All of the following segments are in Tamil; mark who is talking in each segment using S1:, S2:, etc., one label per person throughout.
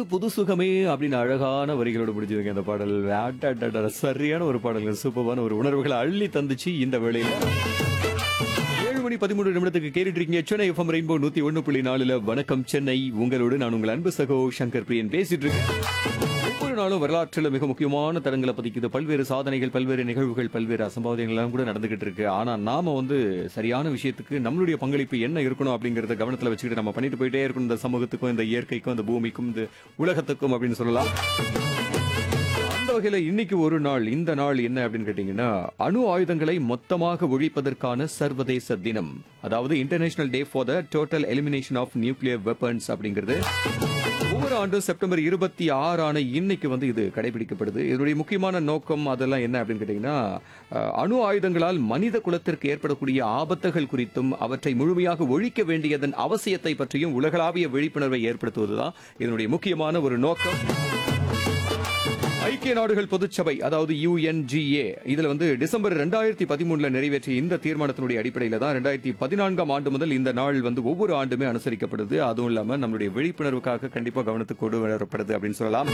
S1: புது சுகமே அப்படின்னு அழகான வரிகளோட முடிஞ்சதுங்க அந்த பாடல். அடடடட, சரியான ஒரு பாடல்கள், சூப்பரான ஒரு உணர்வுகளை அள்ளி தந்துச்சு இந்த வேளையில. 7:13 கேட்டுட்டு இருக்கீங்க சென்னை எஃப்எம் ரெயின்போ 101.4 வணக்கம் சென்னை. உங்களோடு நான் உங்கள் அன்பு சகோ சங்கர் பிரியன் பேசிட்டு இருக்கேன். ஒவ்வொரு நாளும் வரலாற்றில் மிக முக்கியமான தடங்களை பதிக்குது. பல்வேறு சாதனைகள், பல்வேறு நிகழ்வுகள், பல்வேறு அசம்பாவிதங்கள் எல்லாம் கூட நடந்துகிட்டு இருக்கு. ஆனா நாம சரியான விஷயத்துக்கு நம்மளுடைய பங்களிப்பு என்ன இருக்கணும் அப்படிங்கறத கவனத்துல வச்சுக்கிட்டு நம்ம பண்ணிட்டு போயிட்டே இருக்கணும். இந்த சமூகத்துக்கும், இந்த இயற்கைக்கும், இந்த பூமிக்கும், இந்த உலகத்துக்கும் அப்படின்னு சொல்லலாம். அந்த வகையில இன்னைக்கு ஒரு நாள், இந்த நாள் என்ன அப்படின்னு கேட்டீங்கன்னா, அணு ஆயுதங்களை மொத்தமாக ஒழிப்பதற்கான சர்வதேச தினம். அதாவது international day for the total elimination of nuclear weapons அப்படிங்கிறது ஒவ்வொரு ஆண்டும் செப்டம்பர் 26 இன்னைக்கு இது கடைபிடிக்கப்படுது. இதனுடைய முக்கியமான நோக்கம் அதெல்லாம் என்ன அப்படின்னு கேட்டீங்கன்னா, அணு ஆயுதங்களால் மனித குலத்திற்கு ஏற்படக்கூடிய ஆபத்துகள் குறித்தும் அவற்றை முழுமையாக ஒழிக்க வேண்டியதன் அவசியத்தை பற்றியும் உலகளாவிய விழிப்புணர்வை ஏற்படுத்துவதுதான் இதனுடைய முக்கியமான ஒரு நோக்கம். ஐக்கிய நாடுகள் பொதுச்சபை, அதாவது UNGA, இதுல டிசம்பர் 2013 நிறைவேற்றிய இந்த தீர்மானத்தினுடைய அடிப்படையில தான் 2014 ஆண்டு முதல் இந்த நாள் ஒவ்வொரு ஆண்டுமே அனுசரிக்கப்படுது. அதுவும் இல்லாம நம்மளுடைய விழிப்புணர்வுக்காக கண்டிப்பா கவனத்துக்கு கொண்டு வரப்படுது அப்படின்னு சொல்லலாம்.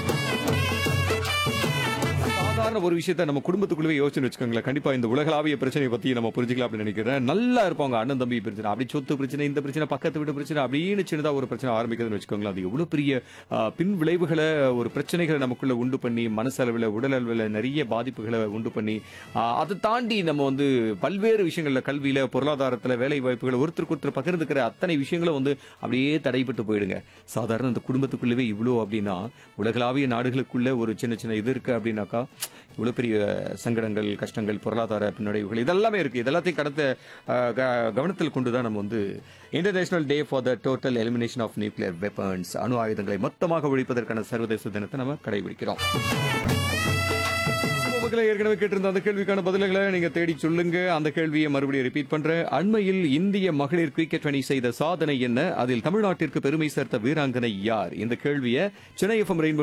S1: சாதாரண ஒரு விஷயத்தை நம்ம குடும்பத்துக்குள்ளே யோசிச்சு வச்சுக்கோங்களேன், கண்டிப்பா இந்த உலகளாவிய பிரச்சனையை பத்தி நம்ம புரிஞ்சுக்கலாம் அப்படின்னு நினைக்கிறேன். நல்லா இருப்பாங்க அண்ணன் தம்பி பிரச்சனை, அப்படி சொத்து பிரச்சனை, இந்த பிரச்சனை, பக்கத்து வீட்டு பிரச்சனை அப்படின்னு சின்னதா ஒரு பிரச்சனை ஆரம்பிக்குதுன்னு வச்சுக்கோங்களேன். அது எவ்வளவு பெரிய பின் விளைவுகளை, ஒரு பிரச்சனைகளை நமக்குள்ள உண்டு பண்ணி, மனசளவில், உடல் அளவில் நிறைய பாதிப்புகளை உண்டு பண்ணி, அதை தாண்டி நம்ம பல்வேறு விஷயங்கள்ல, கல்வியில, பொருளாதாரத்துல, வேலை வாய்ப்புகளை, ஒருத்தருக்கு ஒருத்தர் பகிர்ந்துக்கிற அத்தனை விஷயங்களும் அப்படியே தடைப்பட்டு போயிடுங்க. சாதாரண இந்த குடும்பத்துக்குள்ளவே இவ்வளோ அப்படின்னா, உலகளாவிய நாடுகளுக்குள்ள ஒரு சின்ன சின்ன இது இருக்கு அப்படின்னாக்கா, இவ்வளவு பெரிய சங்கடங்கள், கஷ்டங்கள், பொருளாதார பின்னடைவுகள் இதெல்லாமே இருக்கு. இதெல்லாத்தையும் கடந்த கவனத்தில் கொண்டுதான் நம்ம international day for the total elimination of nuclear weapons, அணு ஆயுதங்களை மொத்தமாக ஒழிப்பதற்கான சர்வதேச தினத்தை நம்ம கடைபிடிக்கிறோம். ஏற்கனவே கேட்டிருந்த அந்த கேள்விக்கான பதில்களை நீங்க தேடி சொல்லுங்க. அந்த கேள்வியை மறுபடியும் ரிப்பீட் பண்றேன். அண்மையில் இந்திய மகளிர் கிரிக்கெட் அணி செய்த சாதனை என்ன? அதில் தமிழ்நாட்டிற்கு பெருமை சேர்த்த வீராங்கனை யார்? இந்த கேள்வியை சென்னை எஃப்எம் ரெயின்போ